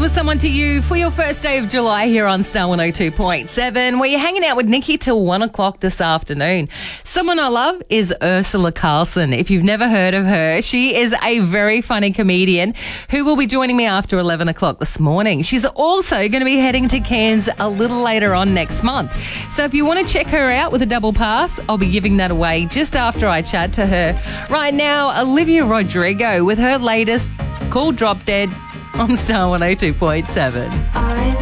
was someone to you for your first day of July here on Star 102.7, where you're hanging out with Nikki till 1 o'clock this afternoon. Someone I love is Ursula Carlson. If you've never heard of her, she is a very funny comedian who will be joining me after 11 o'clock this morning. She's also going to be heading to Cairns a little later on next month. So if you want to check her out with a double pass, I'll be giving that away just after I chat to her. Right now, Olivia Rodrigo with her latest called Drop Dead on Star 102.7.